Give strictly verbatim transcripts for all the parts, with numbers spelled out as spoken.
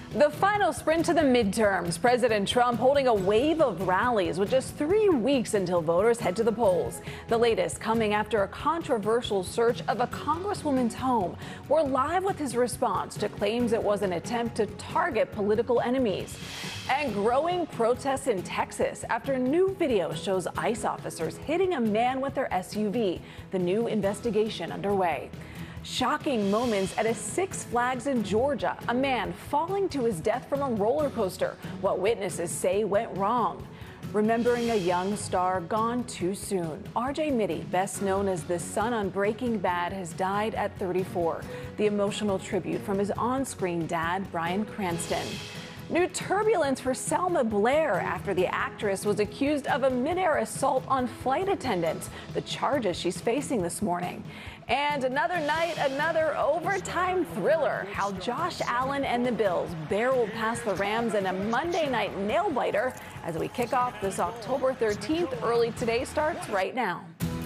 The final sprint to the midterms. President Trump holding a wave of rallies with just three weeks until voters head to the polls. The latest coming after a controversial search of a congresswoman's home. We're live with his response to claims it was an attempt to target political enemies. And growing protests in Texas after a new video shows ICE officers hitting a man with their S U V. The new investigation underway. Shocking moments at a Six Flags in Georgia. A man falling to his death from a roller coaster. What witnesses say went wrong. Remembering a young star gone too soon. R J Mitte, best known as the son on Breaking Bad, has died at thirty-four. The emotional tribute from his on-screen dad, Bryan Cranston. New turbulence for Selma Blair after the actress was accused of a midair assault on flight attendants. The charges she's facing this morning. And another night, another overtime thriller. How Josh Allen and the Bills barreled past the Rams in a Monday night nail-biter as we kick off this October thirteenth. Early Today starts right now.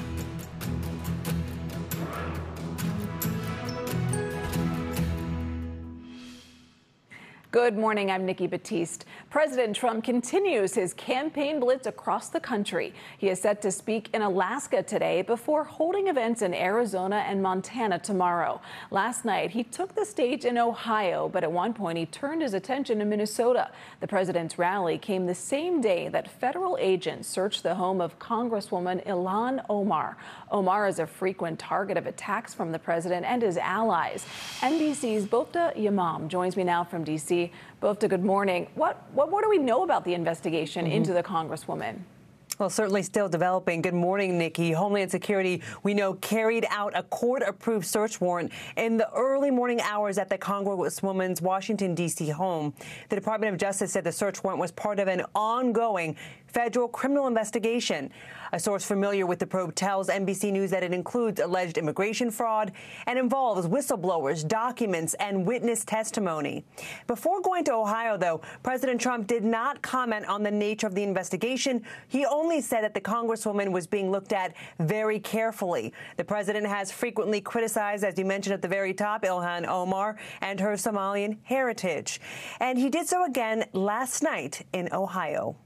Good morning, I'm Nikki Battiste. President Trump continues his campaign blitz across the country. He is set to speak in Alaska today before holding events in Arizona and Montana tomorrow. Last night, he took the stage in Ohio, but at one point he turned his attention to Minnesota. The president's rally came the same day that federal agents searched the home of Congresswoman Ilhan Omar. Omar is a frequent target of attacks from the president and his allies. N B C's Bofta Yamam joins me now from D C. Bofta, good morning. What, what what do we know about the investigation mm-hmm. into the Congresswoman? Well, certainly still developing. Good morning, Nikki. Homeland Security, we know, carried out a court-approved search warrant in the early morning hours at the Congresswoman's Washington, D C home. The Department of Justice said the search warrant was part of an ongoing federal criminal investigation. A source familiar with the probe tells N B C News that it includes alleged immigration fraud and involves whistleblowers, documents, and witness testimony. Before going to Ohio, though, President Trump did not comment on the nature of the investigation. He only said that the Congresswoman was being looked at very carefully. The president has frequently criticized, as you mentioned at the very top, Ilhan Omar and her Somalian heritage. And he did so again last night in Ohio.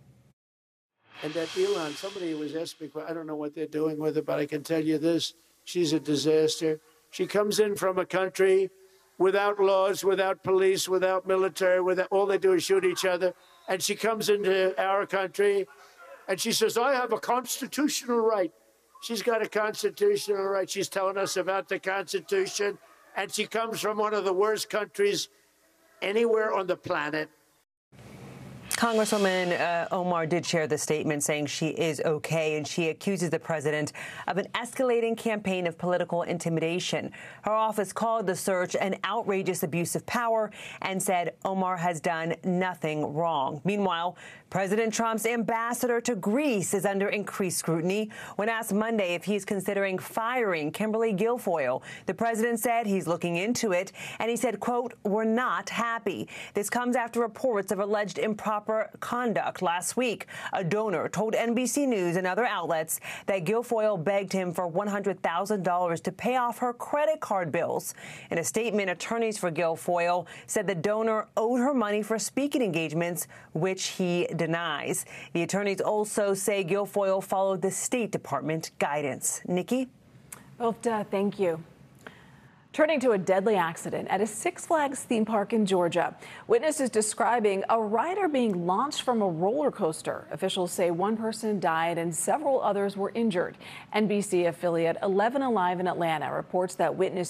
And that Ilhan, somebody was asking me, I don't know what they're doing with her, but I can tell you this, she's a disaster. She comes in from a country without laws, without police, without military, without, all they do is shoot each other. And she comes into our country and she says, I have a constitutional right. She's got a constitutional right. She's telling us about the Constitution. And she comes from one of the worst countries anywhere on the planet. Congresswoman uh, Omar did share the statement saying she is okay, and she accuses the president of an escalating campaign of political intimidation. Her office called the search an outrageous abuse of power and said Omar has done nothing wrong. Meanwhile, President Trump's ambassador to Greece is under increased scrutiny. When asked Monday if he's considering firing Kimberly Guilfoyle, the president said he's looking into it, and he said, quote, we're not happy. This comes after reports of alleged improper conduct. Last week, a donor told N B C News and other outlets that Guilfoyle begged him for one hundred thousand dollars to pay off her credit card bills. In a statement, attorneys for Guilfoyle said the donor owed her money for speaking engagements, which he denies. The attorneys also say Guilfoyle followed the State Department guidance. Nikki? Bofta, thank you. Turning to a deadly accident at a Six Flags theme park in Georgia. Witnesses describing a rider being launched from a roller coaster. Officials say one person died and several others were injured. N B C affiliate eleven Alive in Atlanta reports that witnesses